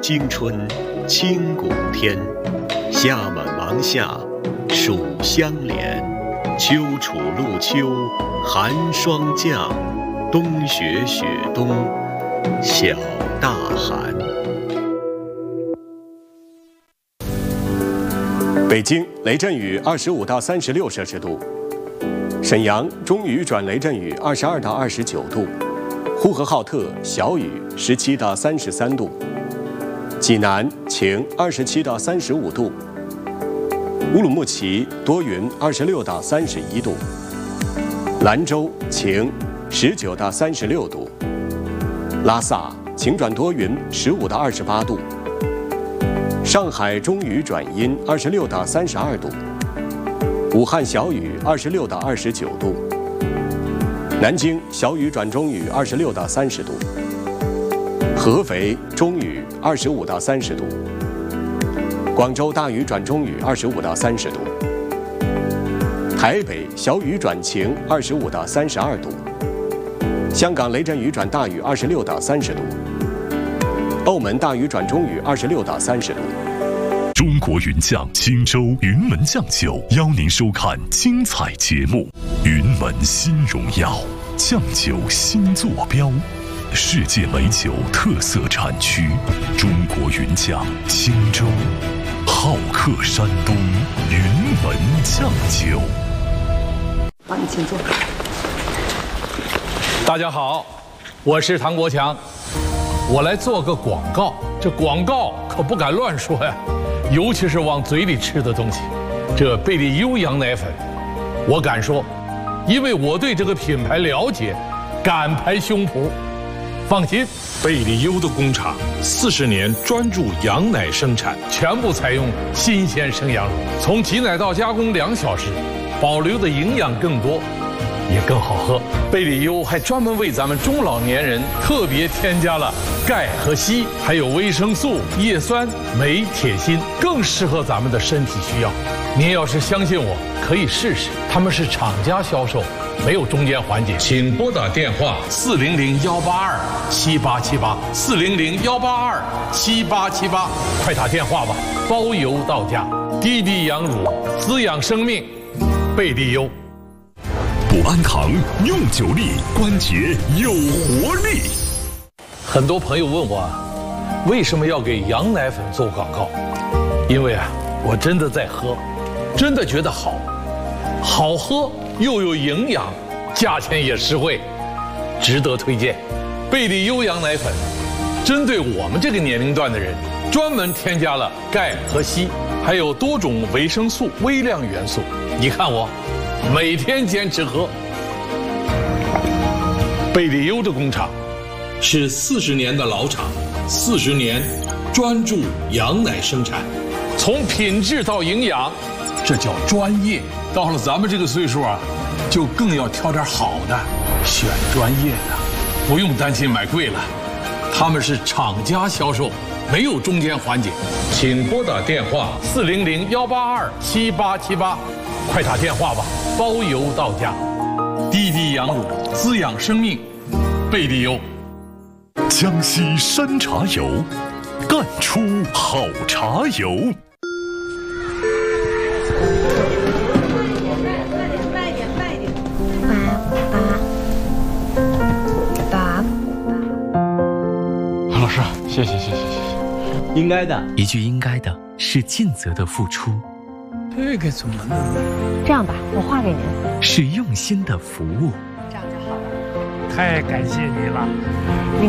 经春，清谷天。夏满芒夏，暑相连。秋处露秋，寒霜降。冬雪雪冬，小大寒。 北京雷阵雨25到36摄氏度，沈阳中雨转雷阵雨22到29度，呼和浩特小雨17到33度，济南晴27到35度，乌鲁木齐多云26到31度，兰州晴19到36度，拉萨晴转多云15到28度。上海中雨转阴26到32度，武汉小雨26到29度，南京小雨转中雨26到30度，合肥中雨25到30度，广州大雨转中雨25到30度，台北小雨转晴25到32度，香港雷阵雨转大雨26到30度，澳门大雨转中雨26到30度。 中国云酱青州云门酱酒邀您收看精彩节目。云门新荣耀，酱酒新坐标，世界美酒特色产区。中国云酱青州，好客山东，云门酱酒。 好，你请坐。 大家好，我是唐国强，我来做个广告。这广告可不敢乱说呀，尤其是往嘴里吃的东西。这贝利优羊奶粉，我敢说，因为我对这个品牌了解，敢拍胸脯。放心，贝利优的工厂40年专注羊奶生产，全部采用新鲜生羊乳，从挤奶到加工2小时，保留的营养更多，也更好喝。贝利优还专门为咱们中老年人特别添加了钙和硒，还有维生素、叶酸、镁、铁、锌，更适合咱们的身体需要。您要是相信我，可以试试。他们是厂家销售，没有中间环节。请拨打电话400-182-7878，400-182-7878，快打电话吧，包邮到家。滴滴羊乳，滋养生命，贝利优。 补安堂用久力，关节有活力。 很多朋友问我，为什么要给羊奶粉做广告？因为我真的在喝，真的觉得好喝又有营养，价钱也实惠，值得推荐。贝利优羊奶粉针对我们这个年龄段的人，专门添加了钙和硒，还有多种维生素、微量元素。你看我每天坚持喝。贝利优的工厂是40年的老厂，40年专注羊奶生产，从品质到营养，这叫专业。到了咱们这个岁数就更要挑点好的，选专业的，不用担心买贵了。他们是厂家销售，没有中间环节。请拨打电话400-182-7878，快打电话吧，包邮到家。滴滴羊乳，滋养生命，贝利优。 江西山茶油，干出好茶油。 老师，谢谢。 应该的， 一句应该的是尽责的付出， 这个怎么弄？ 这样吧，我画给您。 是用心的服务。 太感谢你了。